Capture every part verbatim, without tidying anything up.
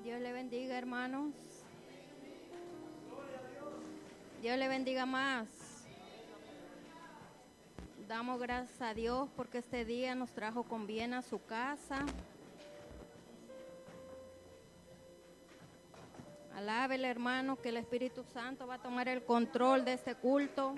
Dios le bendiga, hermanos. Dios le bendiga más. Damos gracias a Dios porque este día nos trajo con bien a su casa. Alábele, hermano, que el Espíritu Santo va a tomar el control de este culto.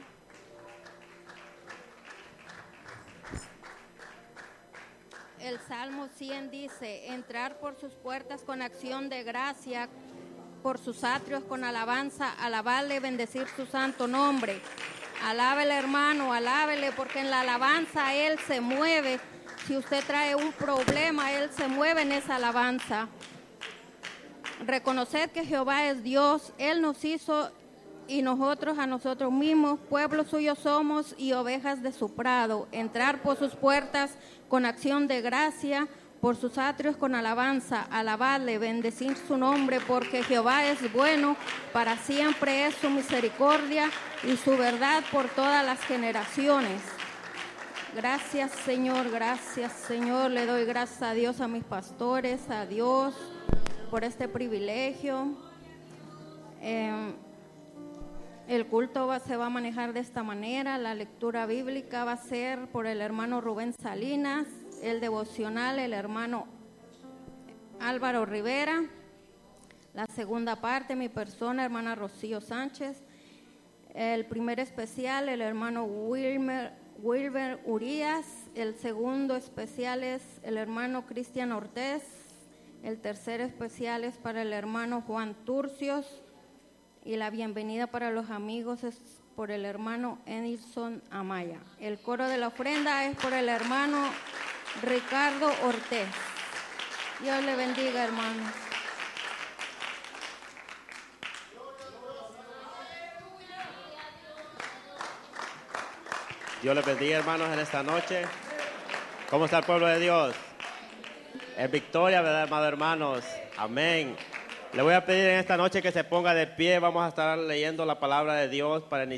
El Salmo cien dice, entrar por sus puertas con acción de gracia, por sus atrios con alabanza, alabarle, bendecir su santo nombre. Alábele, hermano, alábele, porque en la alabanza Él se mueve. Si usted trae un problema, Él se mueve en esa alabanza. Reconocer que Jehová es Dios, Él nos hizo y nosotros a nosotros mismos, pueblo suyo somos y ovejas de su prado. Entrar por sus puertas con acción de gracia, por sus atrios con alabanza, alabarle, bendecir su nombre, porque Jehová es bueno, para siempre es su misericordia y su verdad por todas las generaciones. Gracias, Señor, gracias, Señor. Le doy gracias a Dios, a mis pastores, a Dios, por este privilegio. Eh, el culto va, se va a manejar de esta manera. La lectura bíblica va a ser por el hermano Rubén Salinas, el devocional el hermano Álvaro Rivera, la segunda parte mi persona, hermana Rocío Sánchez, el primer especial el hermano Wilmer, Wilber Urias, el segundo especial es el hermano Cristian Ortiz, el tercer especial es para el hermano Juan Turcios y la bienvenida para los amigos es por el hermano Edison Amaya. El coro de la ofrenda es por el hermano Ricardo Ortiz. Dios le bendiga, hermanos. Dios les bendiga, hermanos, en esta noche. ¿Cómo está el pueblo de Dios? Es victoria, ¿verdad, amados hermanos? Amén. Le voy a pedir en esta noche que se ponga de pie. Vamos a estar leyendo la palabra de Dios para iniciar.